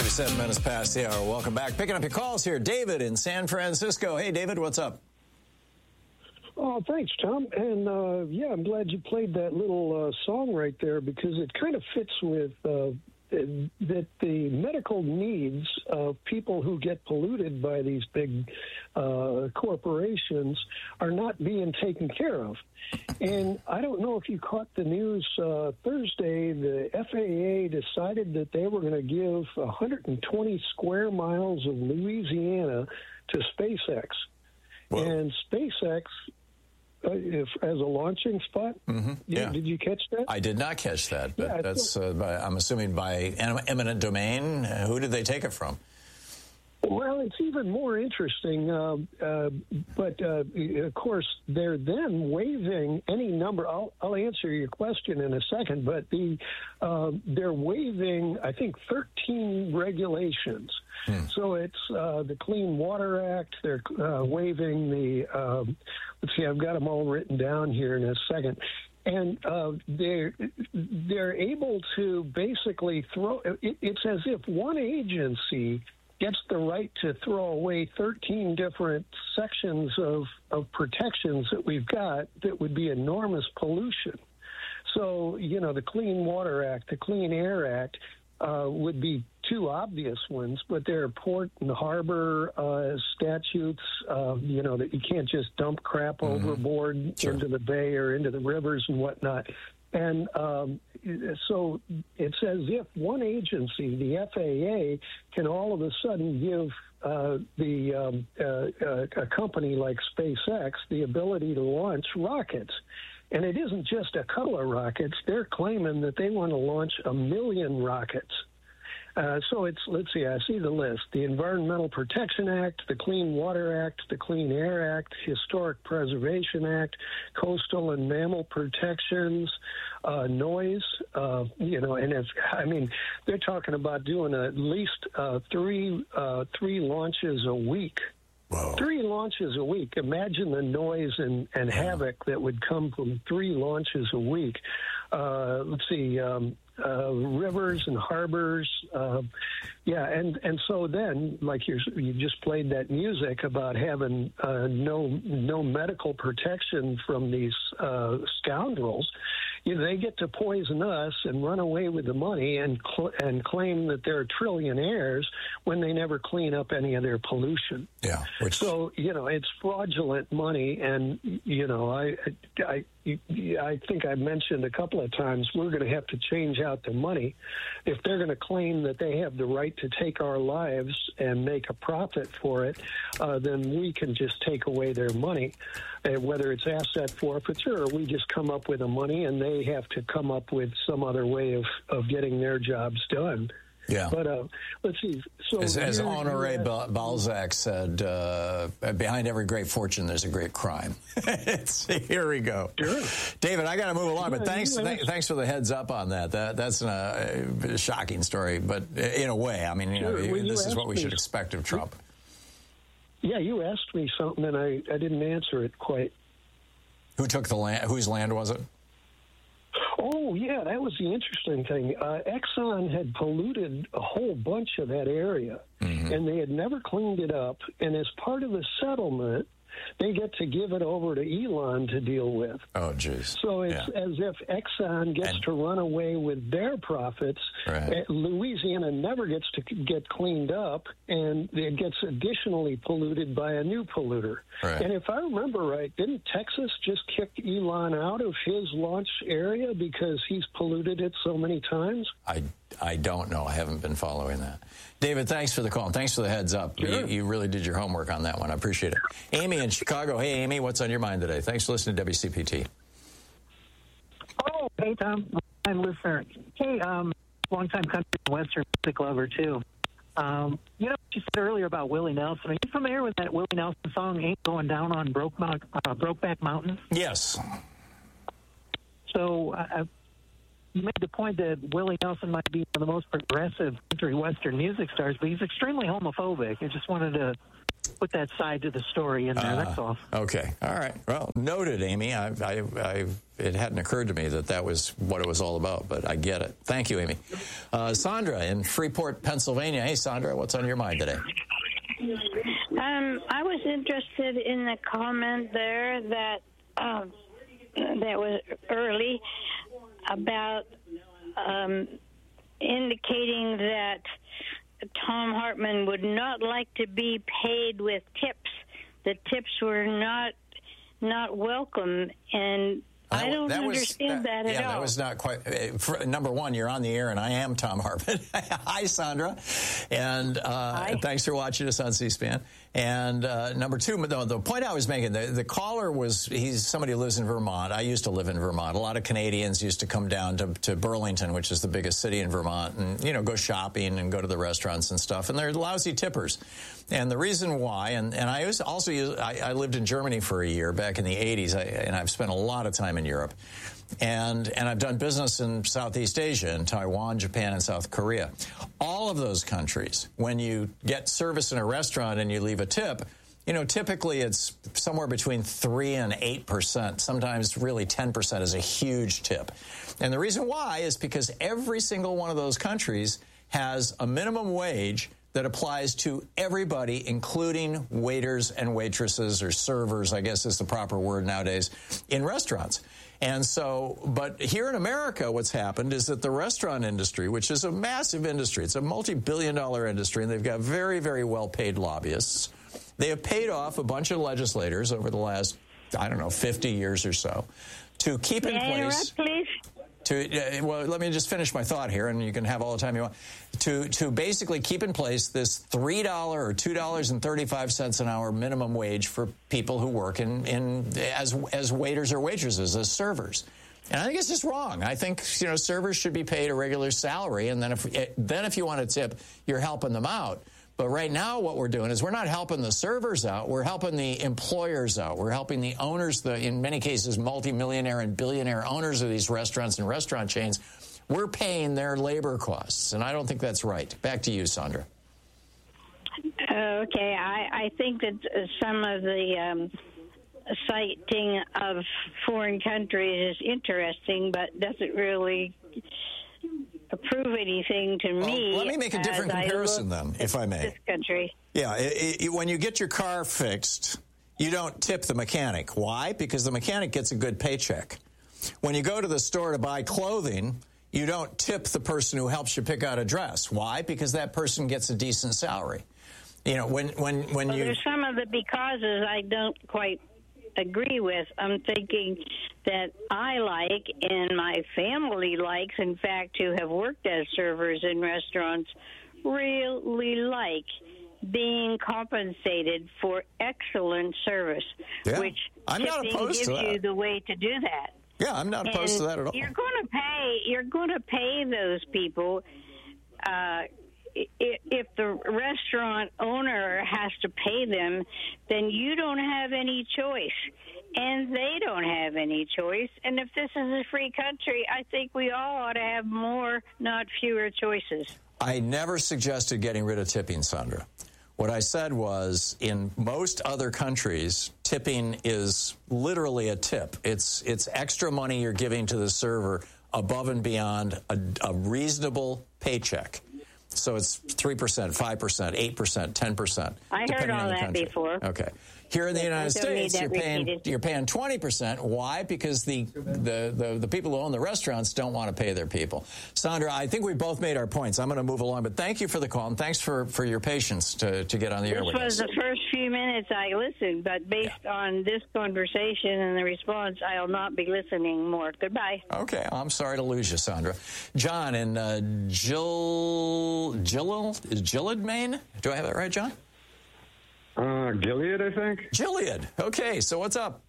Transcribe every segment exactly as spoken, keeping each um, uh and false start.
twenty-seven minutes past the hour. Welcome back. Picking up your calls here. David in San Francisco. Hey, David, what's up? Oh, thanks, Tom. And, uh, yeah, I'm glad you played that little uh, song right there because it kind of fits with uh, that the medical needs of people who get polluted by these big uh, corporations are not being taken care of. And I don't know if you caught the news uh, Thursday, the F A A decided that they were going to give one hundred twenty square miles of Louisiana to SpaceX. Whoa. And SpaceX, uh, if, as a launching spot, mm-hmm. yeah. Did, did you catch that? I did not catch that, but yeah, that's, uh, by, I'm assuming by eminent domain. Uh, who did they take it from? Well, it's even more interesting, uh, uh, but uh, of course they're then waiving any number. I'll, I'll answer your question in a second, but the uh, they're waiving, I think, thirteen regulations. Hmm. So it's uh, the Clean Water Act. They're uh, waiving the. Um, let's see, I've got them all written down here in a second. And uh, they're they're able to basically throw. It, it's as if one agency gets the right to throw away thirteen different sections of, of protections that we've got that would be enormous pollution. So, you know, the Clean Water Act, the Clean Air Act uh, would be two obvious ones, but there are port and harbor uh, statutes, uh, you know, that you can't just dump crap mm-hmm. overboard sure. into the bay or into the rivers and whatnot. And um, so it's as if one agency, the F A A, can all of a sudden give uh, the um, uh, uh, a company like SpaceX the ability to launch rockets. And it isn't just a couple of rockets. They're claiming that they want to launch a million rockets. Uh, so it's, let's see, I see the list. The Environmental Protection Act, the Clean Water Act, the Clean Air Act, Historic Preservation Act, Coastal and Mammal Protections, uh, noise, uh, you know, and if, I mean, they're talking about doing at least uh, three, uh, three launches a week. Whoa. Three launches a week. Imagine the noise and, and yeah. havoc that would come from three launches a week. Uh, let's see, um, uh, rivers and harbors. Uh, yeah, and, and so then, like you you just played that music about having uh, no no medical protection from these uh, scoundrels. You know, they get to poison us and run away with the money and cl- and claim that they're trillionaires when they never clean up any of their pollution. Yeah. Which... So, you know, it's fraudulent money. And, you know, I, I, I think I mentioned a couple of times we're going to have to change out the money. If they're going to claim that they have the right to take our lives and make a profit for it, uh, then we can just take away their money, uh, whether it's asset forfeiture or we just come up with the money and they have to come up with some other way of, of getting their jobs done. Yeah. But uh, let's see. So as, as Honoré uh, Balzac said, uh, behind every great fortune, there's a great crime. Here we go. Sure. David, I got to move along, yeah, but thanks th- thanks for the heads up on that. that that's a, a shocking story, but in a way, I mean, you sure. know, well, this you is what we me. should expect of Trump. Yeah, you asked me something, and I, I didn't answer it quite. Who took the land? Whose land was it? Oh, yeah, that was the interesting thing. Uh, Exxon had polluted a whole bunch of that area, mm-hmm. and they had never cleaned it up. And as part of the settlement, they get to give it over to Elon to deal with. Oh, jeez. So it's yeah. as if Exxon gets and, to run away with their profits. Right. Louisiana never gets to get cleaned up, and it gets additionally polluted by a new polluter. Right. And if I remember right, didn't Texas just kick Elon out of his launch area because he's polluted it so many times? I, I don't know. I haven't been following that. David, thanks for the call. Thanks for the heads up. Sure. You, you really did your homework on that one. I appreciate it. Amy in Chicago. Hey, Amy, what's on your mind today? Thanks for listening to W C P T. Oh, hey, Tom. I'm listener. Hey, um, long-time country and western music lover, too. Um, you know what you said earlier about Willie Nelson? Are you familiar with that Willie Nelson song, Ain't Going Down on Broke Mount, uh, Brokeback Mountain? Yes. So uh, you made the point that Willie Nelson might be one of the most progressive country western music stars, but he's extremely homophobic. I just wanted to put that side to the story in there. Uh, that's all. Okay. All right. Well, noted, Amy. I, I, I, it hadn't occurred to me that that was what it was all about, but I get it. Thank you, Amy. Uh, Sandra in Freeport, Pennsylvania. Hey, Sandra, what's on your mind today? Um, I was interested in the comment there that uh, that was early about um, indicating that Thom Hartmann would not like to be paid with tips. The tips were not not welcome, and I don't that understand was, that, that at yeah, all. Yeah, that was not quite. Uh, for, number one, you're on the air, and I am Thom Hartmann. Hi, Sandra, and uh, Hi. thanks for watching us on C-SPAN. And uh, number two, the, the point I was making, the, the caller was, he's somebody who lives in Vermont. I used to live in Vermont. A lot of Canadians used to come down to, to Burlington, which is the biggest city in Vermont, and, you know, go shopping and go to the restaurants and stuff. And they're lousy tippers. And the reason why, and, and I was also used, I, I lived in Germany for a year back in the eighties, I, and I've spent a lot of time in Europe. And and I've done business in Southeast Asia, in Taiwan, Japan, and South Korea. All of those countries, when you get service in a restaurant and you leave a tip, you know, typically it's somewhere between three and eight percent. Sometimes really ten percent is a huge tip. And the reason why is because every single one of those countries has a minimum wage that applies to everybody, including waiters and waitresses, or servers, I guess is the proper word nowadays, in restaurants. And so, but here in America, what's happened is that the restaurant industry, which is a massive industry, it's a multi-billion dollar industry, and they've got very, very well-paid lobbyists. They have paid off a bunch of legislators over the last, I don't know, fifty years or so to keep in May I place... interrupt, please? To, uh, well, let me just finish my thought here, and you can have all the time you want. To to basically keep in place this three dollars or two dollars and thirty-five cents an hour minimum wage for people who work in, in as as waiters or waitresses, as servers. And I think it's just wrong. I think, you know, servers should be paid a regular salary, and then if then if you want to tip, you're helping them out. But right now what we're doing is we're not helping the servers out. We're helping the employers out. We're helping the owners, the in many cases multimillionaire and billionaire owners of these restaurants and restaurant chains. We're paying their labor costs, and I don't think that's right. Back to you, Sandra. Okay, I, I think that some of the um, citing of foreign countries is interesting, but doesn't really prove anything to well, me. Let me make a different comparison then, if I may. This country. Yeah, it, it, when you get your car fixed, you don't tip the mechanic. Why? Because the mechanic gets a good paycheck. When you go to the store to buy clothing, you don't tip the person who helps you pick out a dress. Why? Because that person gets a decent salary. You know, when when when well, you there's some of the becauses I don't quite agree with. I'm thinking that I like, and my family likes, in fact, to have worked as servers in restaurants, really like being compensated for excellent service, yeah. which I'm not tipping opposed gives to that. you the way to do that. Yeah, I'm not opposed and to that at all. You're going to pay. You're going to pay those people. Uh, if the restaurant owner has to pay them, then you don't have any choice, and they don't have any choice. And if this is a free country, I think we all ought to have more, not fewer choices. I never suggested getting rid of tipping, Sandra. What I said was, in most other countries, tipping is literally a tip. It's it's extra money you're giving to the server above and beyond a, a reasonable paycheck. So it's three percent, five percent, eight percent, ten percent. I heard all that before. Okay. Here in the United States, you're paying repeated. you're paying twenty percent. Why? Because the, the, the, the people who own the restaurants don't want to pay their people. Sandra, I think we both made our points. I'm going to move along, but thank you for the call, and thanks for, for your patience to, to get on the this air with us. This was the first few minutes I listened, but based yeah. on this conversation and the response, I'll not be listening more. Goodbye. Okay. I'm sorry to lose you, Sandra. John in uh, Jill, Jill, is Gilead, Maine? Do I have that right, John? Uh, Gilead, I think. Gilead. Okay, so what's up?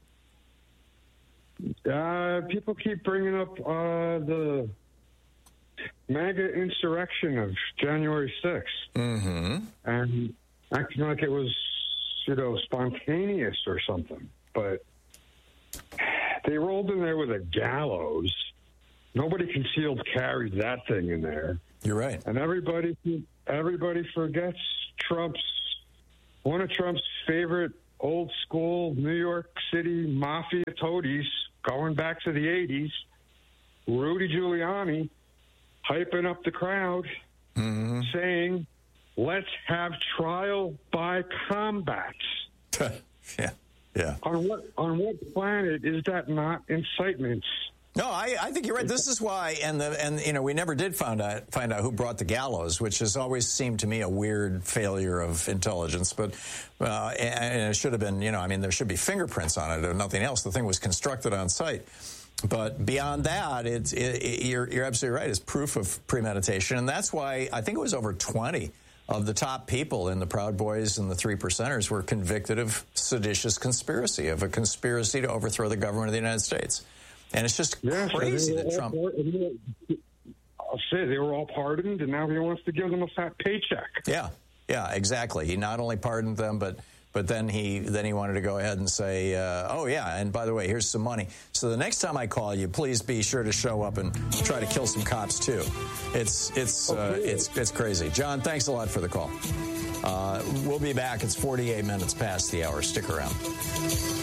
Uh, people keep bringing up uh, the MAGA insurrection of January sixth. Mm-hmm. And acting like it was, you know, spontaneous or something. But they rolled in there with a gallows. Nobody concealed carried that thing in there. You're right. And everybody, everybody forgets Trump's one of Trump's favorite old school New York City mafia toadies, going back to the eighties, Rudy Giuliani, hyping up the crowd, mm-hmm. saying, let's have trial by combat. yeah, yeah. On what on what planet is that not incitement? No, I, I think you're right. This is why, and the and you know, we never did find out find out who brought the gallows, which has always seemed to me a weird failure of intelligence. But uh, and, and it should have been, you know, I mean, there should be fingerprints on it or nothing else. The thing was constructed on site. But beyond that, it's it, it, you're you're absolutely right. It's proof of premeditation, and that's why I think it was over twenty of the top people in the Proud Boys and the Three Percenters were convicted of seditious conspiracy, of a conspiracy to overthrow the government of the United States. And it's just yes, crazy that Trump... I'll say they were all pardoned, and now he wants to give them a fat paycheck. Yeah, yeah, exactly. He not only pardoned them, but but then he then he wanted to go ahead and say, uh, oh, yeah, and by the way, here's some money. So the next time I call you, please be sure to show up and try to kill some cops, too. It's, it's, uh, it's, it's crazy. John, thanks a lot for the call. Uh, we'll be back. It's forty-eight minutes past the hour. Stick around.